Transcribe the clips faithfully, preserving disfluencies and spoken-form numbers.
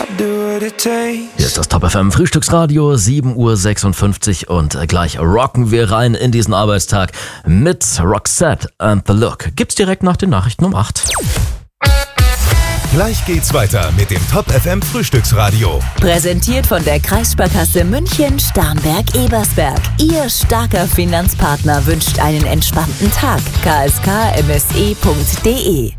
Hier ist das Top F M Frühstücksradio, sieben Uhr sechsundfünfzig und gleich rocken wir rein in diesen Arbeitstag mit Roxette and The Look. Gibt's direkt nach den Nachrichten um acht. Gleich geht's weiter mit dem Top F M Frühstücksradio. Präsentiert von der Kreissparkasse München Starnberg-Ebersberg. Ihr starker Finanzpartner wünscht einen entspannten Tag. k s k m s e punkt d e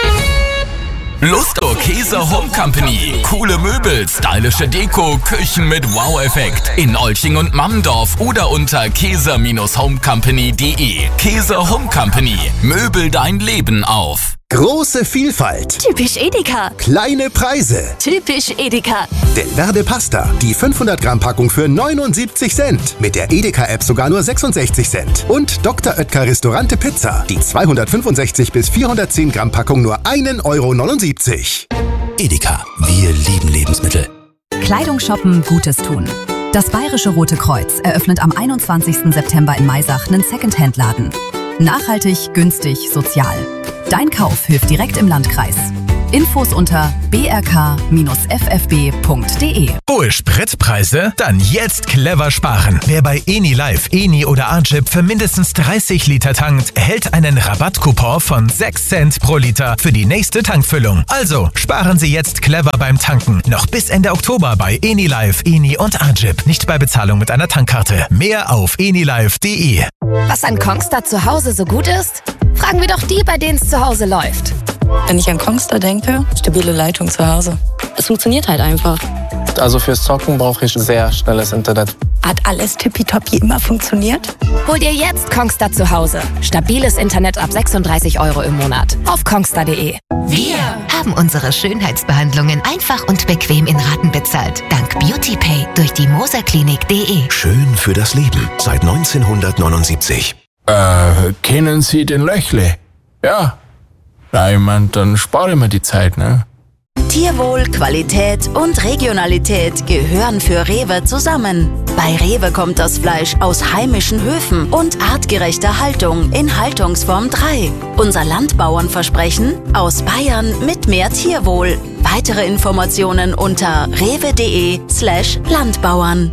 Lusto Käse Home Company. Coole Möbel, stylische Deko, Küchen mit Wow-Effekt. In Olching und Mammendorf oder unter käse homecompany punkt d e. Käse Home Company. Möbel dein Leben auf. Große Vielfalt. Typisch Edeka. Kleine Preise. Typisch Edeka. Delverde Pasta. Die fünfhundert Gramm Packung für neunundsiebzig Cent. Mit der Edeka-App sogar nur sechsundsechzig Cent. Und Doktor Oetker Restaurante Pizza. Die zweihundertfünfundsechzig bis vierhundertzehn Gramm Packung nur ein Euro neunundsiebzig. Edeka. Wir lieben Lebensmittel. Kleidung shoppen, Gutes tun. Das Bayerische Rote Kreuz eröffnet am einundzwanzigsten September in Maisach einen Secondhand-Laden. Nachhaltig, günstig, sozial. Dein Kauf hilft direkt im Landkreis. Infos unter b r k f f b punkt d e. Hohe Spritpreise? Dann jetzt clever sparen. Wer bei Enilive, Eni oder Arjip für mindestens dreißig Liter tankt, erhält einen Rabattcoupon von sechs Cent pro Liter für die nächste Tankfüllung. Also sparen Sie jetzt clever beim Tanken. Noch bis Ende Oktober bei Enilive, Eni und Arjip. Nicht bei Bezahlung mit einer Tankkarte. Mehr auf enilive punkt d e. Was an Kongstar zu Hause so gut ist? Fragen wir doch die, bei denen es zu Hause läuft. Wenn ich an Kongstar denke, stabile Leitung zu Hause. Es funktioniert halt einfach. Also fürs Zocken brauche ich sehr schnelles Internet. Hat alles tippitoppi immer funktioniert? Hol dir jetzt Kongstar zu Hause. Stabiles Internet ab sechsunddreißig Euro im Monat. Auf kongstar punkt d e. Wir haben unsere Schönheitsbehandlungen einfach und bequem in Raten bezahlt. Dank BeautyPay durch die moserklinik punkt d e. Schön für das Leben. Seit neunzehnhundertneunundsiebzig. Äh, kennen Sie den Löchle? Ja. Na, ich mein, dann spare ich mir die Zeit, ne? Tierwohl, Qualität und Regionalität gehören für Rewe zusammen. Bei Rewe kommt das Fleisch aus heimischen Höfen und artgerechter Haltung in Haltungsform drei. Unser Landbauernversprechen: aus Bayern mit mehr Tierwohl. Weitere Informationen unter rewe punkt d e slash Landbauern.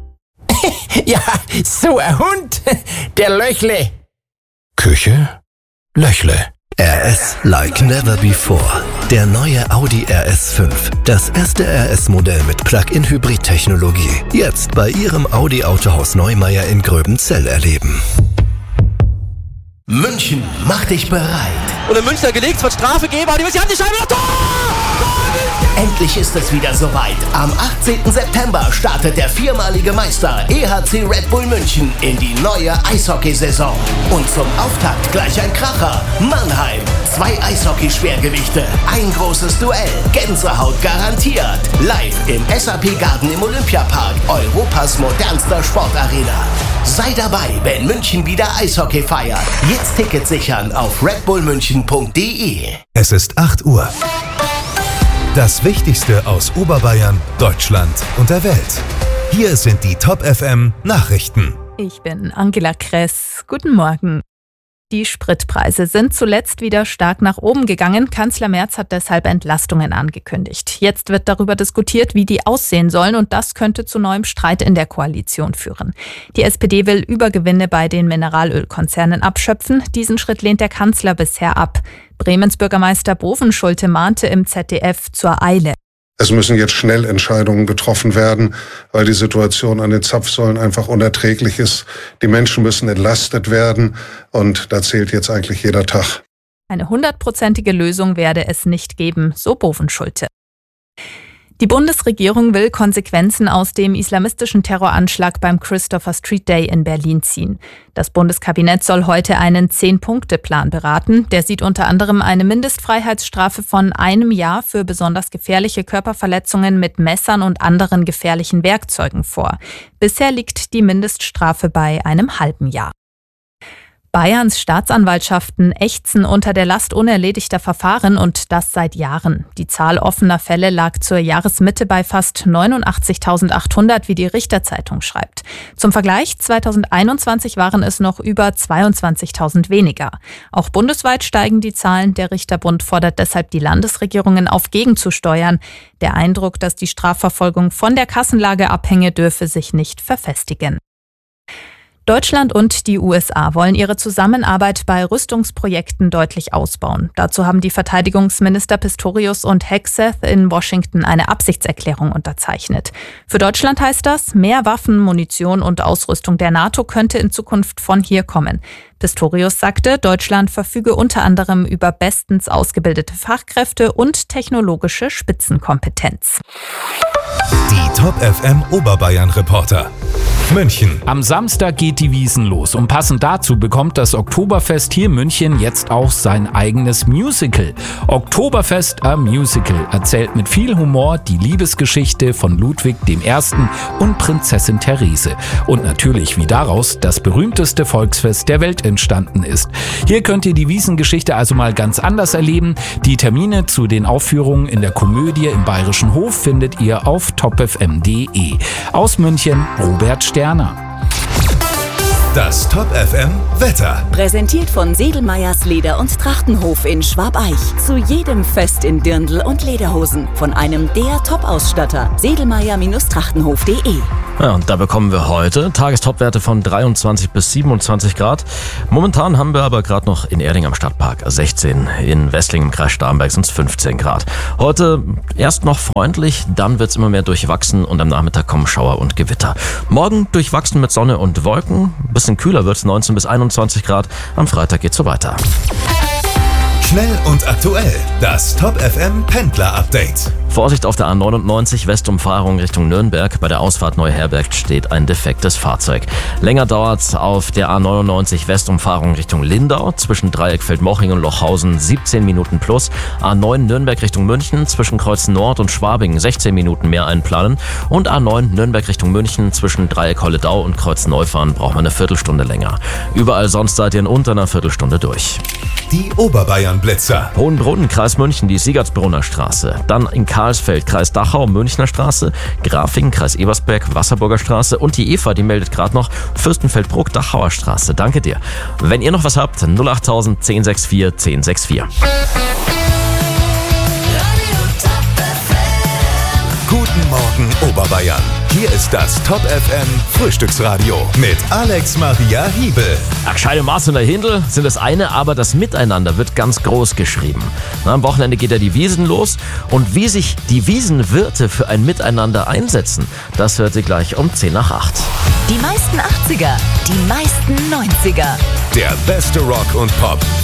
Ja, so ein Hund, der Löchle. Küche, Löchle. R S like never before. Der neue Audi R S fünf. Das erste R S-Modell mit Plug-in-Hybrid-Technologie. Jetzt bei Ihrem Audi-Autohaus Neumeier in Gröbenzell erleben. München, mach dich bereit. Und in München gelegt, es wird Strafe geben, aber die haben die Scheibe noch Tor! Endlich ist es wieder soweit. Am achtzehnten September startet der viermalige Meister E H C Red Bull München in die neue Eishockeysaison. Und zum Auftakt gleich ein Kracher. Mannheim. Zwei Eishockey-Schwergewichte. Ein großes Duell. Gänsehaut garantiert. Live im S A P Garden im Olympiapark. Europas modernster Sportarena. Sei dabei, wenn München wieder Eishockey feiert. Jetzt Tickets sichern auf red bull münchen punkt d e. Es ist acht Uhr. Das Wichtigste aus Oberbayern, Deutschland und der Welt. Hier sind die Top F M Nachrichten. Ich bin Angela Kress. Guten Morgen. Die Spritpreise sind zuletzt wieder stark nach oben gegangen. Kanzler Merz hat deshalb Entlastungen angekündigt. Jetzt wird darüber diskutiert, wie die aussehen sollen, und das könnte zu neuem Streit in der Koalition führen. Die S P D will Übergewinne bei den Mineralölkonzernen abschöpfen. Diesen Schritt lehnt der Kanzler bisher ab. Bremens Bürgermeister Bovenschulte mahnte im Z D F zur Eile. Es müssen jetzt schnell Entscheidungen getroffen werden, weil die Situation an den Zapfsäulen einfach unerträglich ist. Die Menschen müssen entlastet werden und da zählt jetzt eigentlich jeder Tag. Eine hundertprozentige Lösung werde es nicht geben, so Bovenschulte. Die Bundesregierung will Konsequenzen aus dem islamistischen Terroranschlag beim Christopher Street Day in Berlin ziehen. Das Bundeskabinett soll heute einen Zehn-Punkte-Plan beraten. Der sieht unter anderem eine Mindestfreiheitsstrafe von einem Jahr für besonders gefährliche Körperverletzungen mit Messern und anderen gefährlichen Werkzeugen vor. Bisher liegt die Mindeststrafe bei einem halben Jahr. Bayerns Staatsanwaltschaften ächzen unter der Last unerledigter Verfahren und das seit Jahren. Die Zahl offener Fälle lag zur Jahresmitte bei fast neunundachtzigtausendachthundert, wie die Richterzeitung schreibt. Zum Vergleich, zweitausendeinundzwanzig waren es noch über zweiundzwanzigtausend weniger. Auch bundesweit steigen die Zahlen. Der Richterbund fordert deshalb die Landesregierungen auf, gegenzusteuern. Der Eindruck, dass die Strafverfolgung von der Kassenlage abhänge, dürfe sich nicht verfestigen. Deutschland und die U S A wollen ihre Zusammenarbeit bei Rüstungsprojekten deutlich ausbauen. Dazu haben die Verteidigungsminister Pistorius und Hegseth in Washington eine Absichtserklärung unterzeichnet. Für Deutschland heißt das, mehr Waffen, Munition und Ausrüstung der NATO könnte in Zukunft von hier kommen. Pistorius sagte, Deutschland verfüge unter anderem über bestens ausgebildete Fachkräfte und technologische Spitzenkompetenz. Die Top F M Oberbayern Reporter. München. Am Samstag geht die Wiesn los und passend dazu bekommt das Oktoberfest hier in München jetzt auch sein eigenes Musical. Oktoberfest a Musical erzählt mit viel Humor die Liebesgeschichte von Ludwig der Erste. und Prinzessin Therese. Und natürlich, wie daraus das berühmteste Volksfest der Welt entstanden ist. Hier könnt ihr die Wiesn-Geschichte also mal ganz anders erleben. Die Termine zu den Aufführungen in der Komödie im Bayerischen Hof findet ihr auf top f m punkt d e. Aus München, Robert Sterner. Das Top F M Wetter. Präsentiert von Sedelmeyers Leder- und Trachtenhof in Schwabeich. Zu jedem Fest in Dirndl und Lederhosen. Von einem der Top-Ausstatter. Sedelmeyer Trachtenhof punkt de. Ja, und da bekommen wir heute Tagestopwerte von dreiundzwanzig bis siebenundzwanzig Grad. Momentan haben wir aber gerade noch in Erding am Stadtpark sechzehn, in Wessling im Kreis Starnberg sind es fünfzehn Grad. Heute erst noch freundlich, dann wird es immer mehr durchwachsen und am Nachmittag kommen Schauer und Gewitter. Morgen durchwachsen mit Sonne und Wolken. Ein bisschen kühler wird es, neunzehn bis einundzwanzig Grad. Am Freitag geht's so weiter. Schnell und aktuell. Das Top F M Pendler Update. Vorsicht auf der A neunundneunzig Westumfahrung Richtung Nürnberg. Bei der Ausfahrt Neuherberg steht ein defektes Fahrzeug. Länger dauert's auf der A neunundneunzig Westumfahrung Richtung Lindau zwischen Dreieckfeld-Moching und Lochhausen siebzehn Minuten plus. A neun Nürnberg Richtung München zwischen Kreuz Nord und Schwabing sechzehn Minuten mehr einplanen. Und A neun Nürnberg Richtung München zwischen Dreieck-Holledau und Kreuz Neufahren braucht man eine Viertelstunde länger. Überall sonst seid ihr in unter einer Viertelstunde durch. Die Oberbayern Blitzer. Hohenbrunn, Kreis München, die Siegertsbrunner Straße. Dann in Karlsfeld, Kreis Dachau, Münchner Straße. Grafing, Kreis Ebersberg, Wasserburger Straße. Und die Eva, die meldet gerade noch Fürstenfeldbruck, Dachauer Straße. Danke dir. Wenn ihr noch was habt, null acht tausend, zehn sechs vier, zehn sechs vier. Guten Morgen Oberbayern. Hier ist das Top F M Frühstücksradio mit Alex Maria Hiebel. Ach, Scheide Maß und der Hindel sind das eine, aber das Miteinander wird ganz groß geschrieben. Na, am Wochenende geht ja die Wiesn los und wie sich die Wiesenwirte für ein Miteinander einsetzen, das hört ihr gleich um zehn nach acht. Die meisten achtziger, die meisten neunziger. Der beste Rock und Pop